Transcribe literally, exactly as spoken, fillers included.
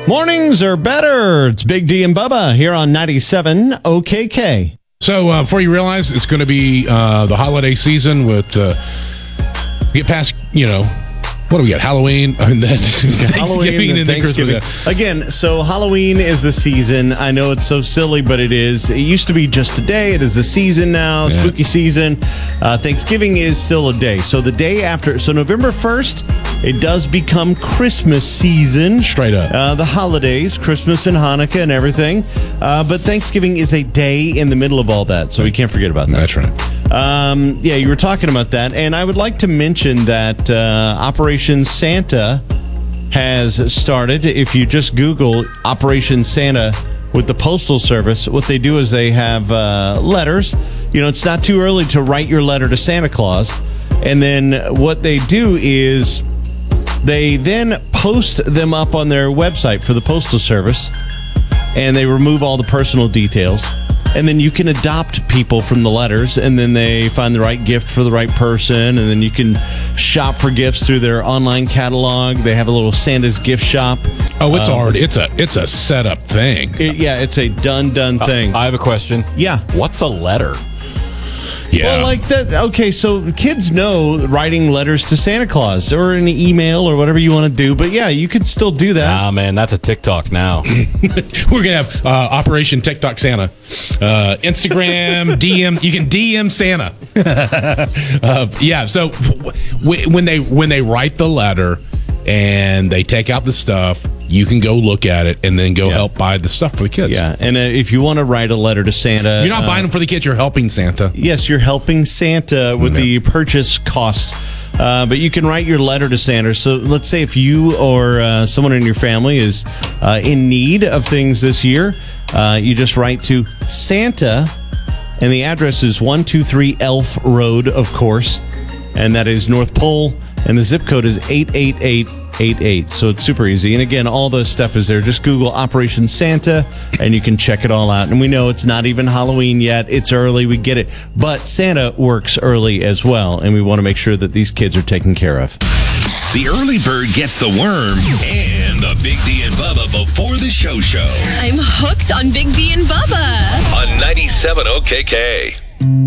Mornings are better. It's Big D and Bubba here on ninety-seven O K K. So uh, before you realize it's going to be uh, the holiday season with uh, get past, you know, what do we got? Halloween and then Thanksgiving and and then Thanksgiving. Christmas. Again, so Halloween is a season. I know it's so silly, but it is. It used to be just a day. It is a season now, Yeah. spooky season. Uh, Thanksgiving is still a day. So the day after, so November first, it does become Christmas season. Straight up. Uh, the holidays, Christmas and Hanukkah and everything. Uh, but Thanksgiving is a day in the middle of all that, so we can't forget about that. That's right. Um, yeah, you were talking about that, and I would like to mention that uh, Operation Santa has started. If you just Google Operation Santa with the Postal Service, what they do is they have uh, letters. You know, it's not too early to write your letter to Santa Claus, and then what they do is they then post them up on their website for the Postal Service, and they remove all the personal details. And then you can adopt people from the letters, and then they find the right gift for the right person, and then you can shop for gifts through their online catalog. They have a little Santa's gift shop. Oh, it's Um, already it's a it's a setup thing. It, yeah, it's a done done thing. I have a question. Yeah. What's a letter? Yeah. Well, like that. Okay, so kids know writing letters to Santa Claus or an email or whatever you want to do. But yeah, you can still do that. Ah, man, that's a TikTok now. We're gonna have uh, Operation TikTok Santa, uh, Instagram D M. You can D M Santa. uh, yeah. So w- when they when they write the letter and they take out the stuff, you can go look at it and then go Yeah. help buy the stuff for the kids. Yeah, and uh, if you want to write a letter to Santa, You're not uh, buying them for the kids. You're helping Santa. Yes, you're helping Santa with the purchase cost. Uh, but you can write your letter to Santa. So let's say if you or uh, someone in your family is uh, in need of things this year, uh, you just write to Santa, and the address is one two three Elf Road, of course, and that is North Pole, and the zip code is eight eight eight eight eight. So it's super easy. And again, all the stuff is there. Just Google Operation Santa and you can check it all out. And we know it's not even Halloween yet. It's early. We get it. But Santa works early as well. And we want to make sure that these kids are taken care of. The early bird gets the worm and the Big D and Bubba before the show show I'm hooked on Big D and Bubba. on ninety-seven O K K.